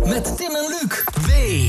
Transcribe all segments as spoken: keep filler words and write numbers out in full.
met Tim en Luc. W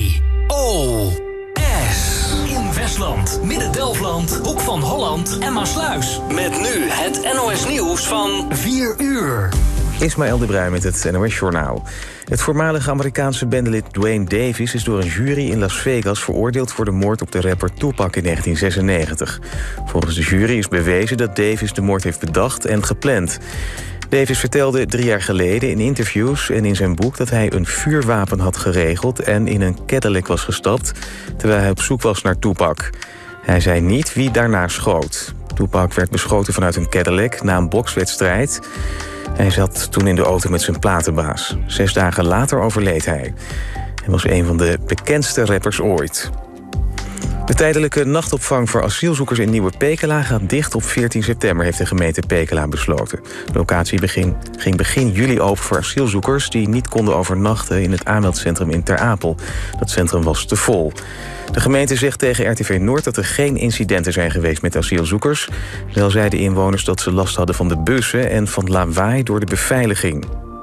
O S. In Westland, Midden-Delfland, Hoek van Holland en Maasluis. Met nu het N O S Nieuws van vier uur. Ismaël de Bruin met het N O S-journaal. Het voormalige Amerikaanse bandelid Duane Davis is door een jury in Las Vegas veroordeeld voor de moord op de rapper Tupac in negentien zesennegentig. Volgens de jury is bewezen dat Davis de moord heeft bedacht en gepland. Davis vertelde drie jaar geleden in interviews en in zijn boek dat hij een vuurwapen had geregeld en in een Cadillac was gestapt terwijl hij op zoek was naar Tupac. Hij zei niet wie daarna schoot. Tupac werd beschoten vanuit een Cadillac na een bokswedstrijd. Hij zat toen in de auto met zijn platenbaas. Zes dagen later overleed hij. Hij was een van de bekendste rappers ooit. De tijdelijke nachtopvang voor asielzoekers in Nieuwe Pekela gaat dicht op veertien september, heeft de gemeente Pekela besloten. De locatie begin, ging begin juli open voor asielzoekers die niet konden overnachten in het aanmeldcentrum in Ter Apel. Dat centrum was te vol. De gemeente zegt tegen R T V Noord dat er geen incidenten zijn geweest met asielzoekers. Wel zeiden inwoners dat ze last hadden van de bussen en van lawaai door de beveiliging.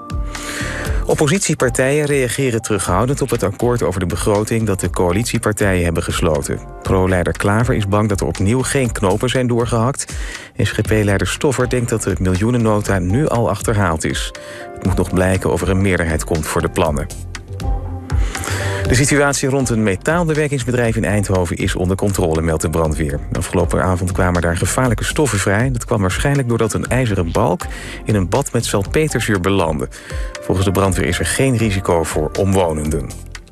Oppositiepartijen reageren terughoudend op het akkoord over de begroting dat de coalitiepartijen hebben gesloten. Pro-leider Klaver is bang dat er opnieuw geen knopen zijn doorgehakt. S G P-leider Stoffer denkt dat de miljoenennota nu al achterhaald is. Het moet nog blijken of er een meerderheid komt voor de plannen. De situatie rond een metaalbewerkingsbedrijf in Eindhoven is onder controle, meldt de brandweer. Afgelopen avond kwamen daar gevaarlijke stoffen vrij. Dat kwam waarschijnlijk doordat een ijzeren balk in een bad met salpeterzuur belandde. Volgens de brandweer is er geen risico voor omwonenden.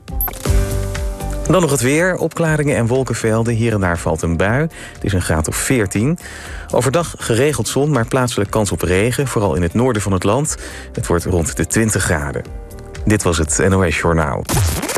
Dan nog het weer. Opklaringen en wolkenvelden. Hier en daar valt een bui. Het is een graad of veertien. Overdag geregeld zon, maar plaatselijk kans op regen. Vooral in het noorden van het land. Het wordt rond de twintig graden. Dit was het N O S Journaal.